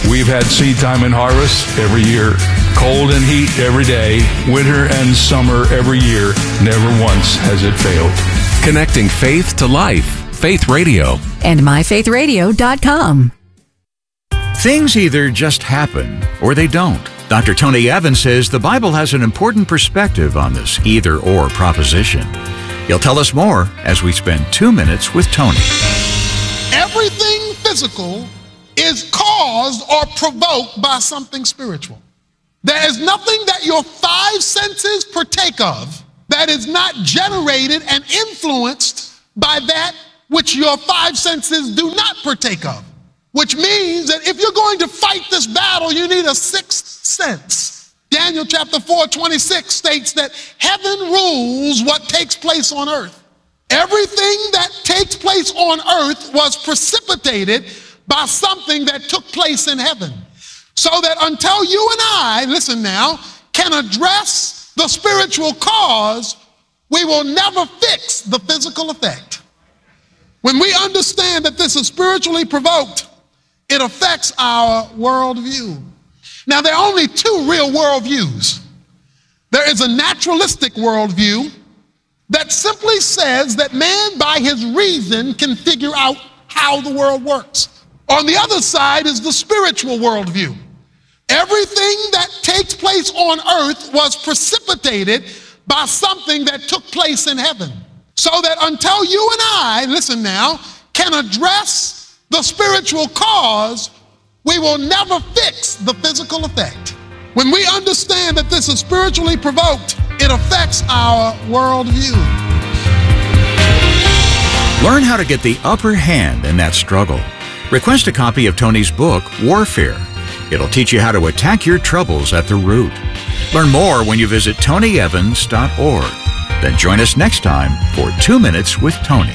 We've had seed time and harvest every year, cold and heat every day, winter and summer every year. Never once has it failed. Connecting faith to life. Faith Radio. And myfaithradio.com. Things either just happen or they don't. Dr. Tony Evans says the Bible has an important perspective on this either-or proposition. He'll tell us more as we spend 2 minutes with Tony. Everything physical is caused or provoked by something spiritual. There is nothing that your five senses partake of that is not generated and influenced by that which your five senses do not partake of. Which means that if you're going to fight this battle, you need a sixth sense. Daniel chapter 4:26 states that heaven rules what takes place on earth. Everything that takes place on earth was precipitated by something that took place in heaven. So that until you and I, listen now, can address the spiritual cause, we will never fix the physical effect. When we understand that this is spiritually provoked, it affects our worldview. Now, there are only two real worldviews. There is a naturalistic worldview that simply says that man, by his reason, can figure out how the world works. On the other side is the spiritual worldview. Everything that takes place on earth was precipitated by something that took place in heaven. So that until you and I, listen now, can address the spiritual cause, we will never fix the physical effect. When we understand that this is spiritually provoked, it affects our worldview. Learn how to get the upper hand in that struggle. Request a copy of Tony's book, Warfare. It'll teach you how to attack your troubles at the root. Learn more when you visit tonyevans.org. Then join us next time for 2 Minutes with Tony.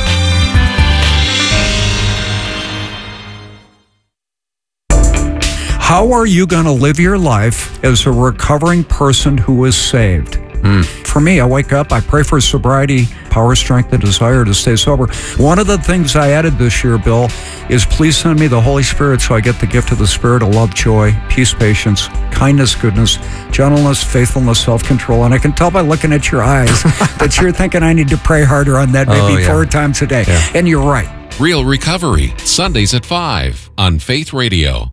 How are you going to live your life as a recovering person who is saved? For me, I wake up, I pray for sobriety, power, strength, and desire to stay sober. One of the things I added this year, Bill, is please send me the Holy Spirit so I get the gift of the Spirit of love, joy, peace, patience, kindness, goodness, gentleness, faithfulness, self-control. And I can tell by looking at your eyes that you're thinking I need to pray harder on that maybe 4 times a day. Yeah. And you're right. Real Recovery, Sundays at 5 on Faith Radio.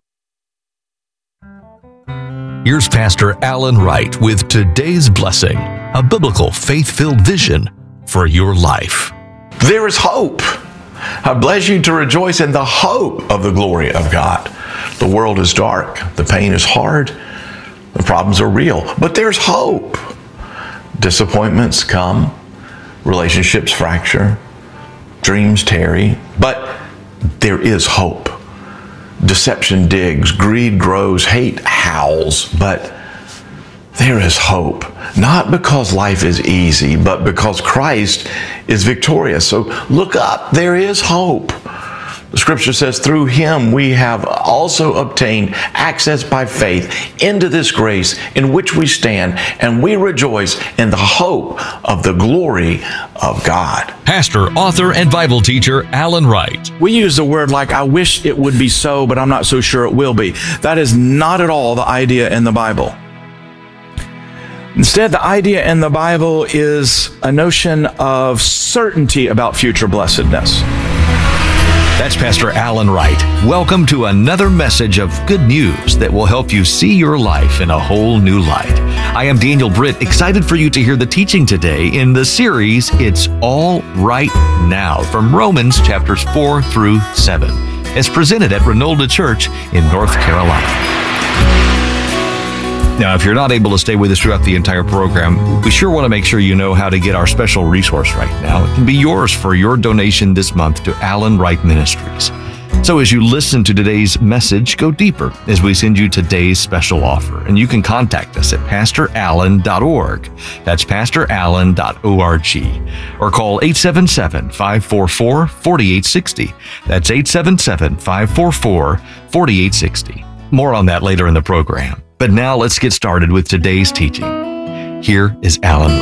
Here's Pastor Alan Wright with today's blessing, a biblical faith-filled vision for your life. There is hope. I bless you to rejoice in the hope of the glory of God. The world is dark. The pain is hard. The problems are real. But there's hope. Disappointments come. Relationships fracture. Dreams tarry. But there is hope. Deception digs, greed grows, hate howls, but there is hope. Not because life is easy, but because Christ is victorious. So look up, there is hope. The scripture says, through him we have also obtained access by faith into this grace in which we stand, and we rejoice in the hope of the glory of God. Pastor, author, and Bible teacher Alan Wright. We use the word like, I wish it would be so, but I'm not so sure it will be. That is not at all the idea in the Bible. Instead, the idea in the Bible is a notion of certainty about future blessedness. That's Pastor Alan Wright. Welcome to another message of good news that will help you see your life in a whole new light. I am Daniel Britt, excited for you to hear the teaching today in the series, It's All Right Now, from Romans chapters 4 through 7, as presented at Renolda Church in North Carolina. Now, if you're not able to stay with us throughout the entire program, we sure want to make sure you know how to get our special resource right now. It can be yours for your donation this month to Alan Wright Ministries. So as you listen to today's message, go deeper as we send you today's special offer. And you can contact us at pastorallen.org. That's pastorallen.org. Or call 877-544-4860. That's 877-544-4860. More on that later in the program. But now let's get started with today's teaching. Here is Alan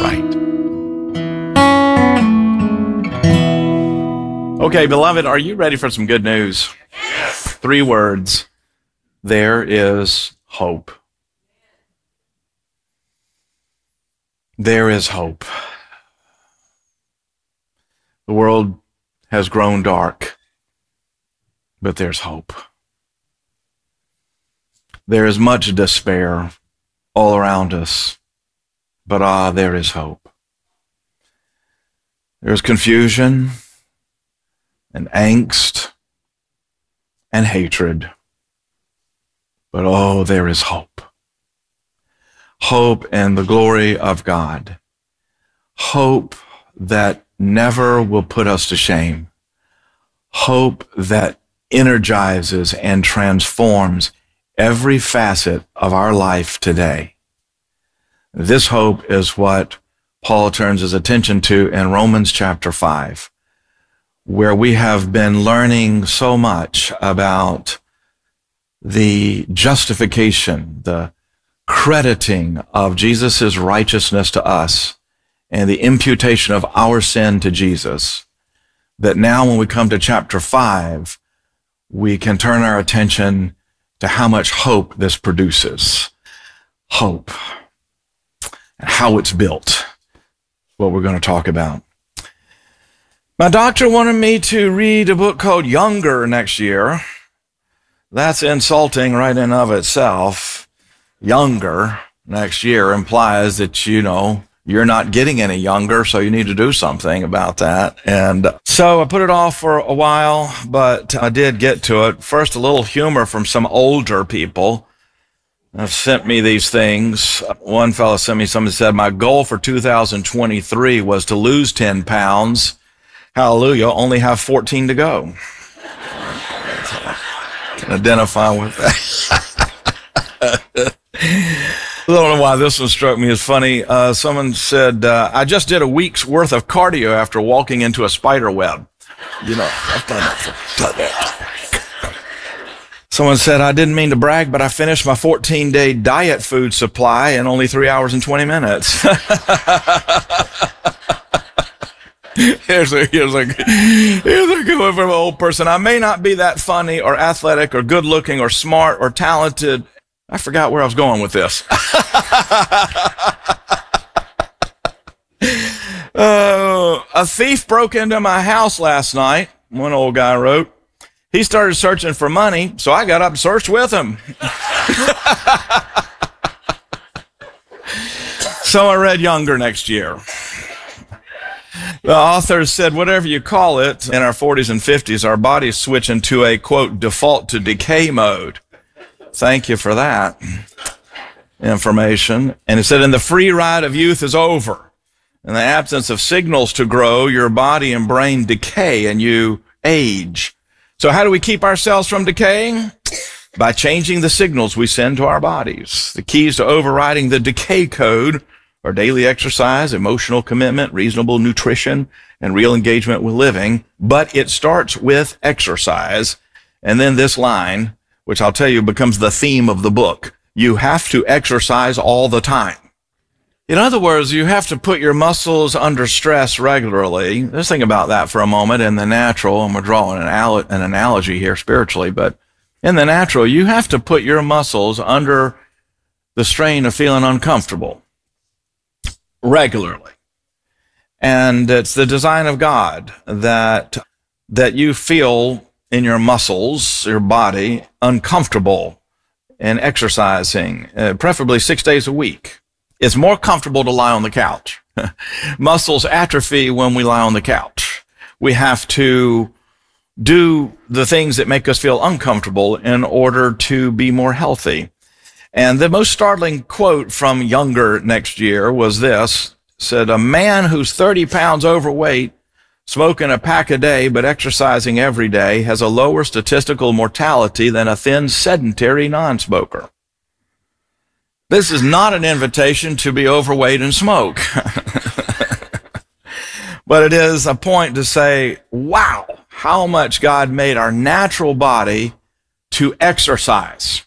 Wright. Okay, beloved, are you ready for some good news? Yes. 3 words. there is hope. There is hope. The world has grown dark, but there's hope. There is much despair all around us, but there is hope. There's confusion and angst and hatred, but there is hope. Hope in the glory of God. Hope that never will put us to shame. Hope that energizes and transforms every facet of our life today. This hope is what Paul turns his attention to in Romans chapter 5, where we have been learning so much about the justification, the crediting of Jesus' righteousness to us, and the imputation of our sin to Jesus, that now when we come to chapter 5, we can turn our attention to how much hope this produces. Hope. And how it's built. What we're going to talk about. My doctor wanted me to read a book called Younger next year. That's insulting right in and of itself. Younger next year implies that, you're not getting any younger, so you need to do something about that. And so I put it off for a while, but I did get to it. First, a little humor from some older people have sent me these things. One fellow sent me something that said, my goal for 2023 was to lose 10 pounds. Hallelujah, only have 14 to go. I can identify with that. I don't know why this one struck me as funny. Someone said, I just did a week's worth of cardio after walking into a spider web. I've done that. Someone said, I didn't mean to brag, but I finished my 14-day diet food supply in only 3 hours and 20 minutes. Here's a good one from an old person. I may not be that funny or athletic or good looking or smart or talented. I forgot where I was going with this. A thief broke into my house last night, one old guy wrote. He started searching for money, so I got up and searched with him. So I read Younger next year. The author said, whatever you call it, in our 40s and 50s, our bodies switch into a, quote, default to decay mode. Thank you for that information. And it said, and the free ride of youth is over. In the absence of signals to grow, your body and brain decay and you age. So how do we keep ourselves from decaying? By changing the signals we send to our bodies. The keys to overriding the decay code are daily exercise, emotional commitment, reasonable nutrition, and real engagement with living. But it starts with exercise. And then this line, which I'll tell you becomes the theme of the book. You have to exercise all the time. In other words, you have to put your muscles under stress regularly. Let's think about that for a moment. In the natural, and we're drawing an analogy here spiritually, but in the natural, you have to put your muscles under the strain of feeling uncomfortable regularly. And it's the design of God that you feel in your muscles, your body, uncomfortable in exercising, preferably 6 days a week. It's more comfortable to lie on the couch. Muscles atrophy when we lie on the couch. We have to do the things that make us feel uncomfortable in order to be more healthy. And the most startling quote from Younger next year was this. It said, a man who's 30 pounds overweight, smoking a pack a day but exercising every day, has a lower statistical mortality than a thin, sedentary non-smoker. This is not an invitation to be overweight and smoke. But it is a point to say, wow, how much God made our natural body to exercise.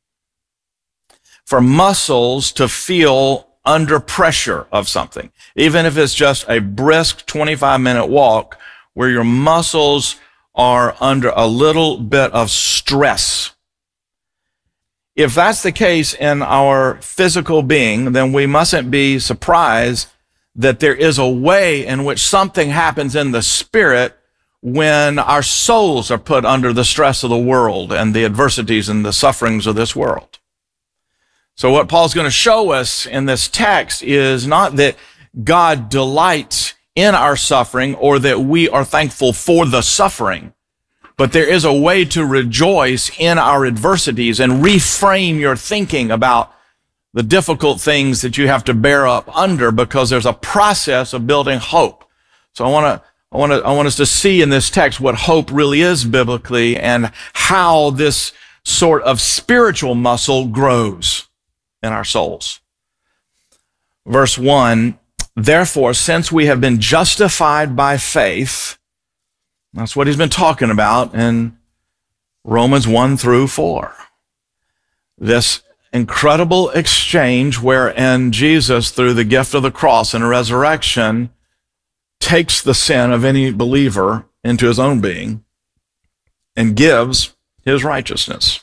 For muscles to feel under pressure of something, even if it's just a brisk 25-minute walk where your muscles are under a little bit of stress. if that's the case in our physical being, then we mustn't be surprised that there is a way in which something happens in the spirit when our souls are put under the stress of the world and the adversities and the sufferings of this world. So what Paul's going to show us in this text is not that God delights in our suffering or that we are thankful for the suffering, but there is a way to rejoice in our adversities and reframe your thinking about the difficult things that you have to bear up under, because there's a process of building hope. So I want us to see in this text what hope really is biblically and how this sort of spiritual muscle grows in our souls. Verse 1, therefore, since we have been justified by faith, that's what he's been talking about in Romans 1 through 4. This incredible exchange wherein Jesus, through the gift of the cross and resurrection, takes the sin of any believer into his own being and gives his righteousness,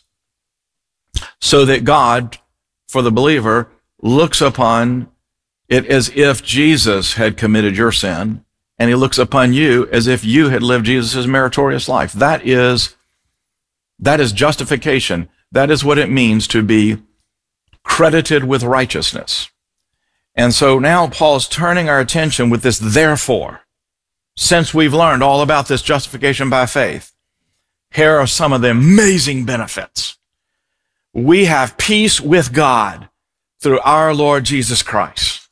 so that God, for the believer, looks upon it as if Jesus had committed your sin, and he looks upon you as if you had lived Jesus' meritorious life. That is justification. That is what it means to be credited with righteousness. And so now Paul's turning our attention with this therefore. Since we've learned all about this justification by faith, here are some of the amazing benefits. We have peace with God through our Lord Jesus Christ.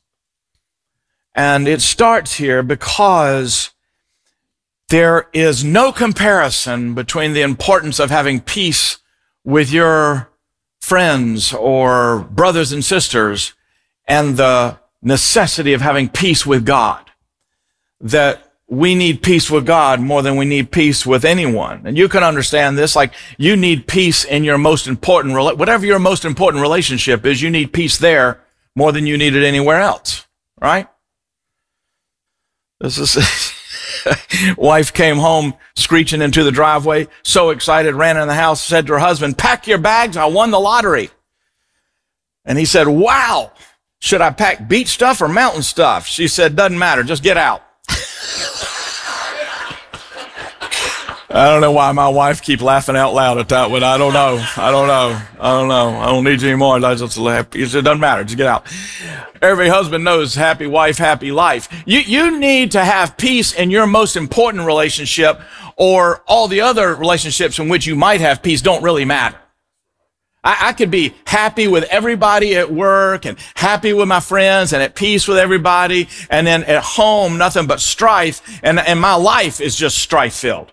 And it starts here because there is no comparison between the importance of having peace with your friends or brothers and sisters and the necessity of having peace with God. That we need peace with God more than we need peace with anyone. And you can understand this, like you need peace in your most important, whatever your most important relationship is, you need peace there more than you need it anywhere else, right? This is, wife came home screeching into the driveway, so excited, ran in the house, said to her husband, pack your bags, I won the lottery. And he said, wow, should I pack beach stuff or mountain stuff? She said, doesn't matter, just get out. I don't know why my wife keep laughing out loud at that one. I don't know. I don't need you anymore. I just laugh. It doesn't matter. Just get out. Every husband knows happy wife, happy life. You need to have peace in your most important relationship, or all the other relationships in which you might have peace don't really matter. I could be happy with everybody at work and happy with my friends and at peace with everybody, and then at home, nothing but strife, and my life is just strife-filled.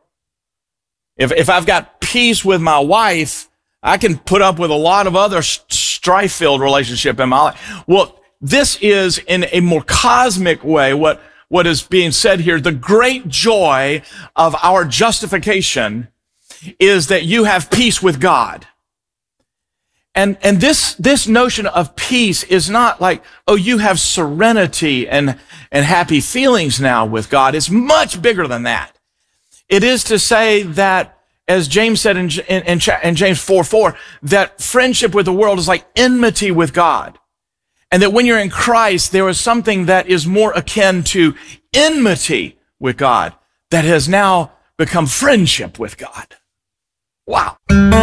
If I've got peace with my wife, I can put up with a lot of other strife-filled relationship in my life. Well, this is in a more cosmic way what is being said here. The great joy of our justification is that you have peace with God. And this notion of peace is not like, oh, you have serenity and happy feelings now with God. It's much bigger than that. It is to say that, as James said in James 4:4, that friendship with the world is like enmity with God. And that when you're in Christ, there is something that is more akin to enmity with God that has now become friendship with God. Wow.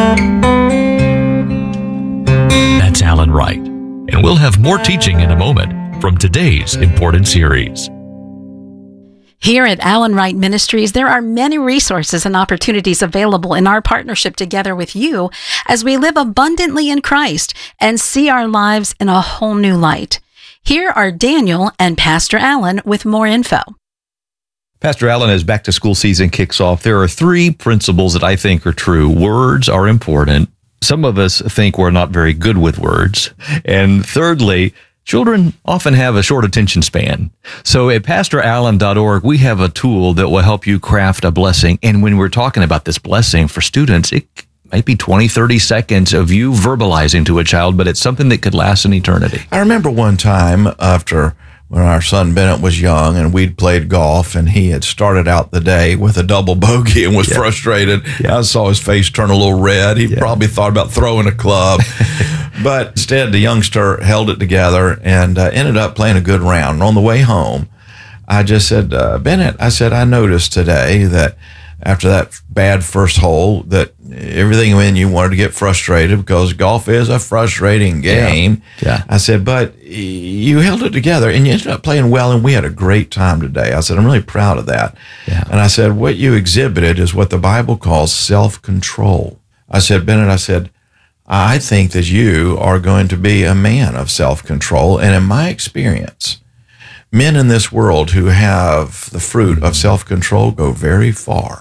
That's Alan Wright. And we'll have more teaching in a moment from today's important series. Here at Alan Wright Ministries, there are many resources and opportunities available in our partnership together with you as we live abundantly in Christ and see our lives in a whole new light. Here are Daniel and Pastor Alan with more info. Pastor Alan, as back to school season kicks off, there are 3 principles that I think are true. Words are important. Some of us think we're not very good with words. And thirdly, children often have a short attention span. So at pastorallen.org, we have a tool that will help you craft a blessing. And when we're talking about this blessing for students, it might be 20, 30 seconds of you verbalizing to a child, but it's something that could last an eternity. I remember one time after when our son Bennett was young and we'd played golf, and he had started out the day with a double bogey and was frustrated. I saw his face turn a little red. He probably thought about throwing a club. But instead, the youngster held it together and ended up playing a good round. And on the way home, I just said, Bennett, I said, I noticed today that after that bad first hole that everything in you wanted to get frustrated because golf is a frustrating game. I said, but you held it together and you ended up playing well, and we had a great time today. I said, I'm really proud of that. And I said, what you exhibited is what the Bible calls self-control. I said, Bennett, I said, I think that you are going to be a man of self-control. And in my experience, men in this world who have the fruit of self-control go very far.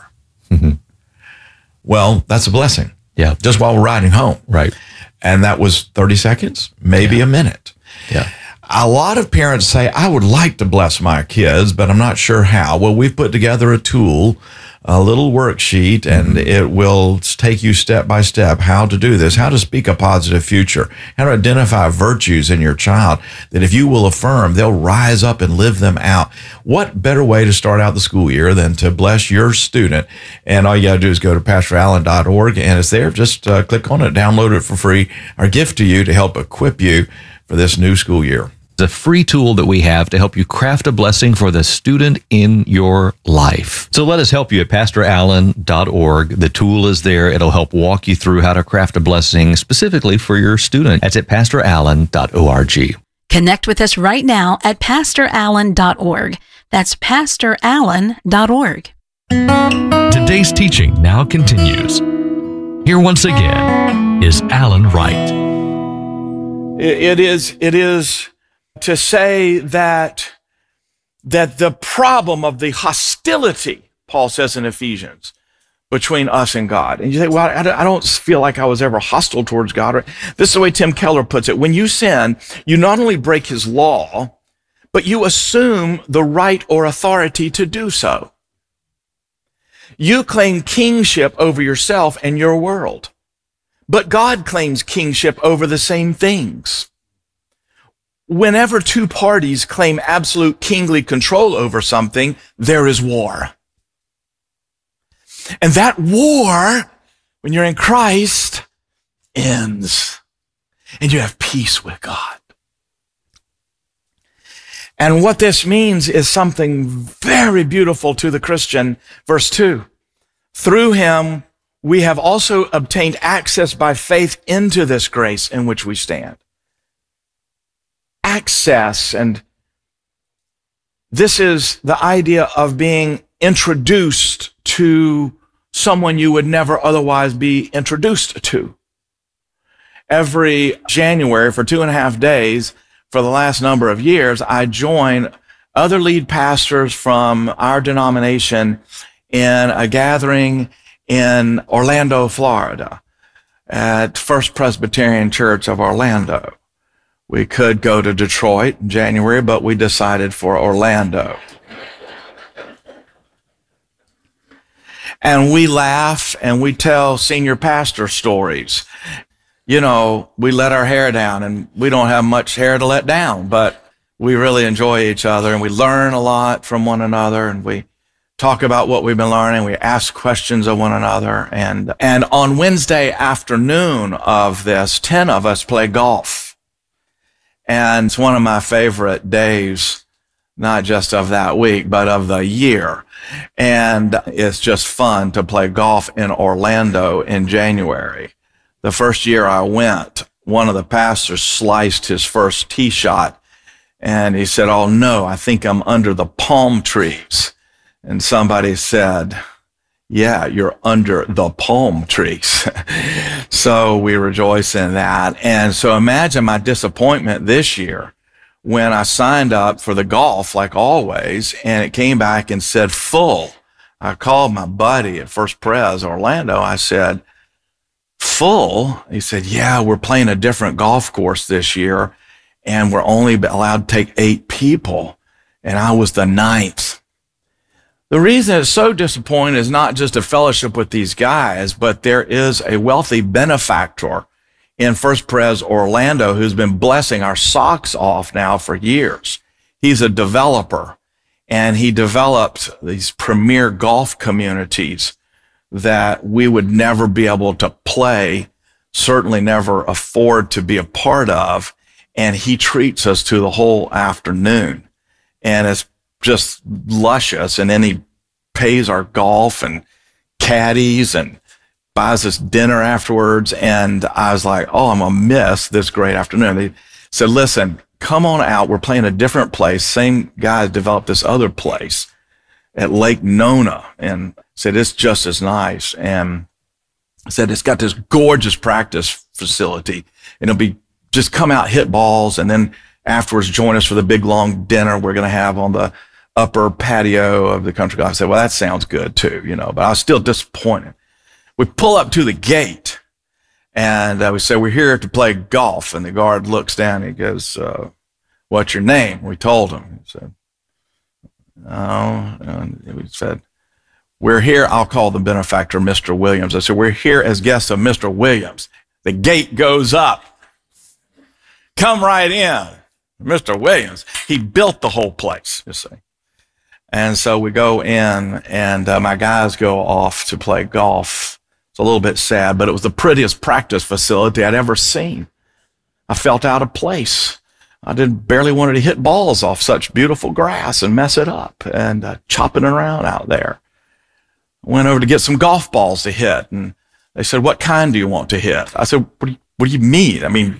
Well, that's a blessing. Just while we're riding home. And that was 30 seconds, maybe a minute. A lot of parents say, I would like to bless my kids, but I'm not sure how. Well, we've put together a tool, a little worksheet, and it will take you step by step how to do this, how to speak a positive future, how to identify virtues in your child that if you will affirm, they'll rise up and live them out. What better way to start out the school year than to bless your student? And all you got to do is go to pastorallen.org, and it's there. Just click on it, download it for free. Our gift to you to help equip you for this new school year. It's a free tool that we have to help you craft a blessing for the student in your life. So let us help you at pastorallen.org. The tool is there. It'll help walk you through how to craft a blessing specifically for your student. That's at pastorallen.org. Connect with us right now at pastorallen.org. That's pastorallen.org. Today's teaching now continues. Here once again is Alan Wright. It is to say that the problem of the hostility, Paul says in Ephesians, between us and God. And you think, well, I don't feel like I was ever hostile towards God. Right? This is the way Tim Keller puts it. When you sin, you not only break his law, but you assume the right or authority to do so. You claim kingship over yourself and your world. But God claims kingship over the same things. Whenever two parties claim absolute kingly control over something, there is war. And that war, when you're in Christ, ends. And you have peace with God. And what this means is something very beautiful to the Christian. Verse 2, through him, we have also obtained access by faith into this grace in which we stand. Access, and this is the idea of being introduced to someone you would never otherwise be introduced to. Every January for 2.5 days for the last number of years, I join other lead pastors from our denomination in a gathering in Orlando, Florida, at First Presbyterian Church of Orlando. We could go to Detroit in January, but we decided for Orlando. And we laugh and we tell senior pastor stories. You know, we let our hair down, and we don't have much hair to let down, but we really enjoy each other, and we learn a lot from one another, and we talk about what we've been learning. We ask questions of one another. And on Wednesday afternoon of this, 10 of us play golf. And it's one of my favorite days, not just of that week, but of the year. And it's just fun to play golf in Orlando in January. The first year I went, one of the pastors sliced his first tee shot, and he said, "Oh no, I think I'm under the palm trees." And somebody said, "Yeah, you're under the palm trees." So we rejoice in that. And so imagine my disappointment this year when I signed up for the golf, like always, and it came back and said full. I called my buddy at First Pres Orlando. I said, "Full?" He said, "Yeah, we're playing a different golf course this year, and we're only allowed to take 8 people." And I was the 9th. The reason it's so disappointing is not just a fellowship with these guys, but there is a wealthy benefactor in First Pres Orlando who's been blessing our socks off now for years. he's a developer, and he developed these premier golf communities that we would never be able to play, certainly never afford to be a part of. And he treats us to the whole afternoon, and it's just luscious. And then he pays our golf and caddies and buys us dinner afterwards. And I was like, oh, I'm going to miss this great afternoon. They said, listen, come on out. We're playing a different place. Same guys developed this other place at Lake Nona, and said, it's just as nice. And said, it's got this gorgeous practice facility, and it'll be just come out, hit balls, and then afterwards join us for the big long dinner we're going to have on the upper patio of the country club. I said, well, that sounds good too, but I was still disappointed. We pull up to the gate, and we say, we're here to play golf. And the guard looks down and he goes, what's your name? We told him. He said, oh, and we said, we're here. I'll call the benefactor Mr. Williams. I said, we're here as guests of Mr. Williams. The gate goes up. Come right in. Mr. Williams, he built the whole place, you see. And so we go in, and my guys go off to play golf. It's a little bit sad, but it was the prettiest practice facility I'd ever seen. I felt out of place. I barely wanted to hit balls off such beautiful grass and mess it up, and chopping it around out there. Went over to get some golf balls to hit, and they said, what kind do you want to hit? I said, what do you mean? I mean,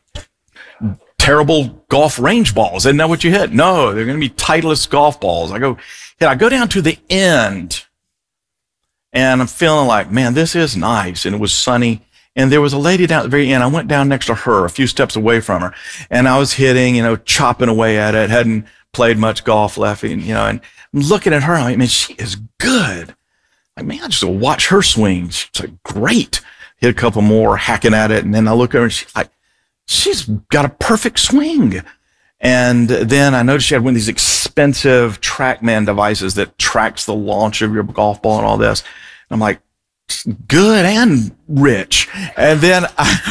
terrible golf range balls. Isn't that what you hit? No, they're going to be Titleist golf balls. I go down to the end, and I'm feeling like, man, this is nice. And it was sunny. And there was a lady down at the very end. I went down next to her, a few steps away from her, and I was hitting, chopping away at it. Hadn't played much golf left, and I'm looking at her. I'm like, man, she is good. Like, man, I just watch her swing. She's like, great. Hit a couple more, hacking at it, and then I look at her, and she's got a perfect swing. And then I noticed she had one of these expensive TrackMan devices that tracks the launch of your golf ball and all this. And I'm like, good and rich. And then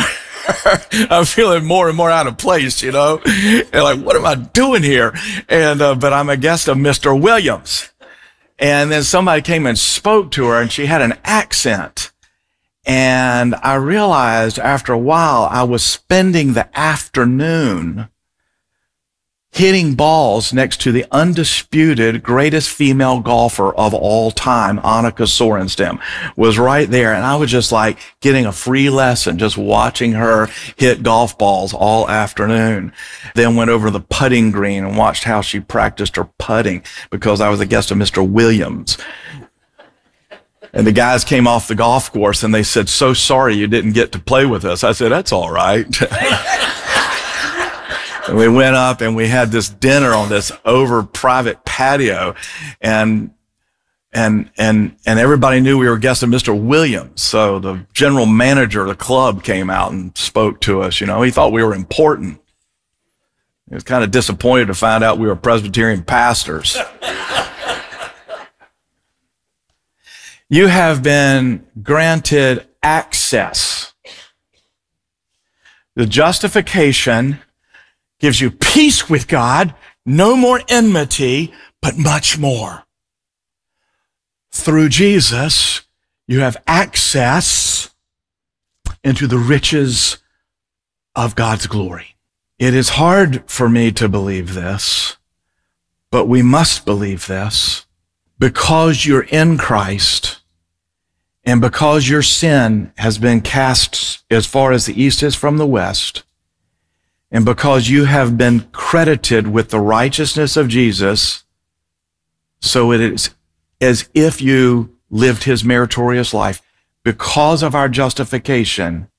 I'm feeling more and more out of place, and like, what am I doing here? And, but I'm a guest of Mr. Williams. And then somebody came and spoke to her, and she had an accent. And I realized after a while I was spending the afternoon hitting balls next to the undisputed greatest female golfer of all time, Annika Sorenstam, was right there. And I was just like getting a free lesson, just watching her hit golf balls all afternoon. Then went over to the putting green and watched how she practiced her putting, because I was a guest of Mr. Williams. And the guys came off the golf course and they said, so sorry you didn't get to play with us. I said, that's all right. And we went up and we had this dinner on this over private patio, and everybody knew we were guests of Mr. Williams. So the general manager of the club came out and spoke to us. He thought we were important. He was kind of disappointed to find out we were Presbyterian pastors. You have been granted access. The justification gives you peace with God, no more enmity, but much more. Through Jesus, you have access into the riches of God's glory. It is hard for me to believe this, but we must believe this. Because you're in Christ, and because your sin has been cast as far as the east is from the west, and because you have been credited with the righteousness of Jesus, so it is as if you lived his meritorious life. Because of our justification,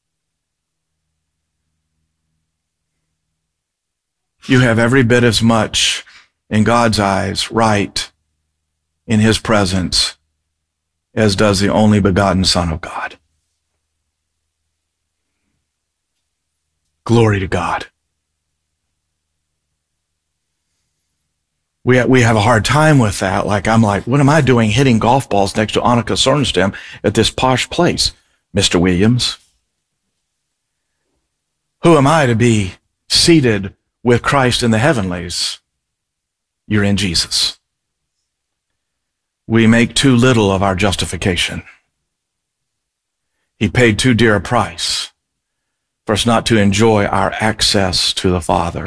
you have every bit as much, in God's eyes, right in his presence as does the only begotten Son of God. Glory to God. We have a hard time with that. I'm like, what am I doing hitting golf balls next to Annika Sorenstam at this posh place, Mr. Williams? Who am I to be seated with Christ in the heavenlies? you're in Jesus. We make too little of our justification. He paid too dear a price for us not to enjoy our access to the Father.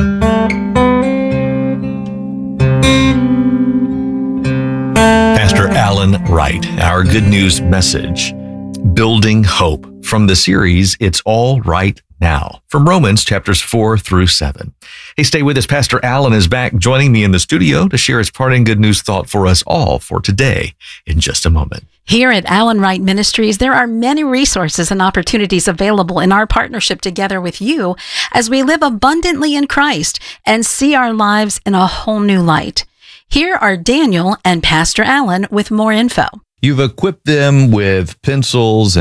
Pastor Alan Wright, our good news message, Building Hope, from the series It's All Right Now, from Romans chapters 4 through 7. Hey, stay with us. Pastor Alan is back joining me in the studio to share his parting good news thought for us all for today in just a moment. Here at Alan Wright Ministries, there are many resources and opportunities available in our partnership together with you as we live abundantly in Christ and see our lives in a whole new light. Here are Daniel and Pastor Alan with more info. You've equipped them with pencils